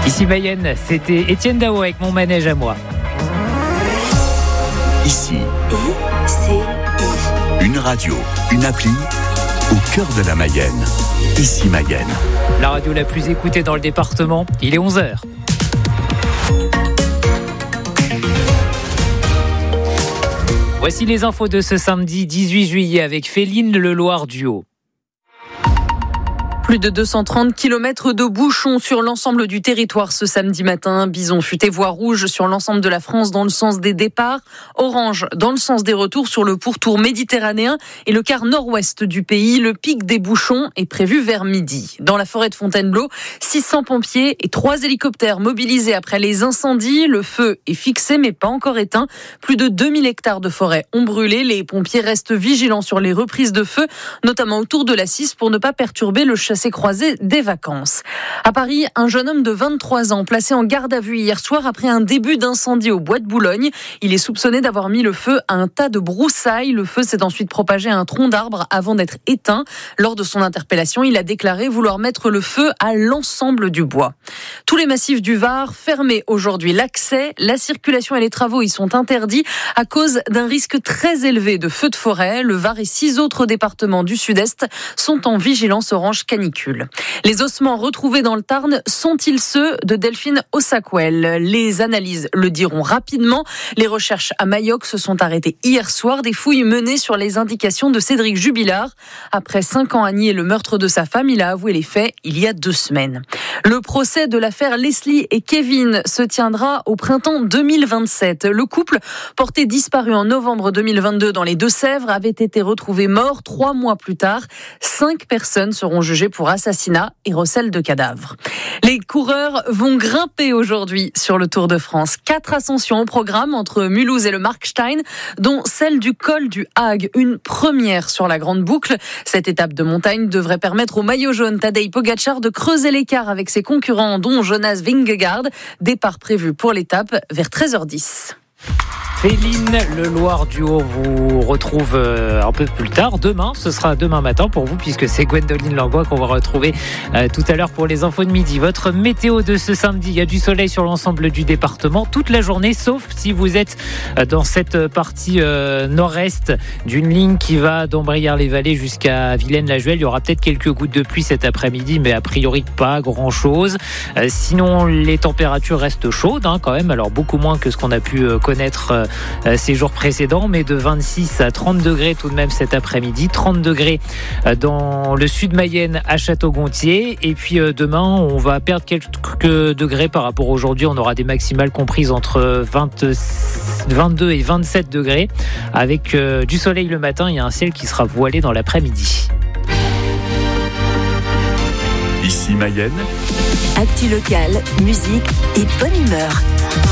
Ici Mayenne, c'était Étienne Dao avec Mon manège à moi. Ici, une radio, une appli au cœur de la Mayenne. Ici Mayenne. La radio la plus écoutée dans le département, il est 11h. Voici les infos de ce samedi 18 juillet avec Féline Le Loir Duo. Plus de 230 km de bouchons sur l'ensemble du territoire ce samedi matin. Bison futé, voie rouge sur l'ensemble de la France dans le sens des départs. Orange dans le sens des retours sur le pourtour méditerranéen et le quart nord-ouest du pays. Le pic des bouchons est prévu vers midi. Dans la forêt de Fontainebleau, 600 pompiers et 3 hélicoptères mobilisés après les incendies. Le feu est fixé mais pas encore éteint. Plus de 2000 hectares de forêt ont brûlé. Les pompiers restent vigilants sur les reprises de feu, notamment autour de la 6 pour ne pas perturber le chassé-croisé des vacances. À Paris, un jeune homme de 23 ans placé en garde à vue hier soir après un début d'incendie au bois de Boulogne. Il est soupçonné d'avoir mis le feu à un tas de broussailles. Le feu s'est ensuite propagé à un tronc d'arbre avant d'être éteint. Lors de son interpellation, il a déclaré vouloir mettre le feu à l'ensemble du bois. Tous les massifs du Var fermés aujourd'hui. L'accès, la circulation et les travaux y sont interdits à cause d'un risque très élevé de feux de forêt. Le Var et 6 autres départements du Sud-Est sont en vigilance orange canicule. Les ossements retrouvés dans le Tarn sont-ils ceux de Delphine Ossaquel ? Les analyses le diront rapidement. Les recherches à Mayoc se sont arrêtées hier soir. Des fouilles menées sur les indications de Cédric Jubilard. Après 5 ans à nier le meurtre de sa femme, il a avoué les faits il y a 2 semaines. Le procès de l'affaire Leslie et Kevin se tiendra au printemps 2027. Le couple, porté disparu en novembre 2022 dans les Deux-Sèvres, avait été retrouvé mort 3 mois plus tard. 5 personnes seront jugées pour assassinat et recel de cadavres. Les coureurs vont grimper aujourd'hui sur le Tour de France. 4 ascensions au programme entre Mulhouse et le Markstein, dont celle du col du Hague, une première sur la grande boucle. Cette étape de montagne devrait permettre au maillot jaune Tadej Pogačar de creuser l'écart avec ses concurrents, dont Jonas Vingegaard. Départ prévu pour l'étape vers 13h10. Féline Le Loir Duo vous retrouve un peu plus tard. Demain, ce sera demain matin pour vous puisque c'est Gwendoline Langlois qu'on va retrouver tout à l'heure pour les infos de midi. Votre météo de ce samedi, il y a du soleil sur l'ensemble du département toute la journée, sauf si vous êtes dans cette partie nord-est d'une ligne qui va d'Ambrières-les-Vallées jusqu'à Villaines-la-Juelle. Il y aura peut-être quelques gouttes de pluie cet après-midi, mais a priori pas grand-chose. Sinon, les températures restent chaudes quand même, alors beaucoup moins que ce qu'on a pu connaître ces jours précédents, mais de 26 à 30 degrés tout de même cet après-midi, 30 degrés dans le sud Mayenne à Château-Gontier, et puis demain on va perdre quelques degrés par rapport à aujourd'hui. On aura des maximales comprises entre 22 et 27 degrés avec du soleil le matin et un ciel qui sera voilé dans l'après-midi. Ici Mayenne. Actu locale, musique et bonne humeur.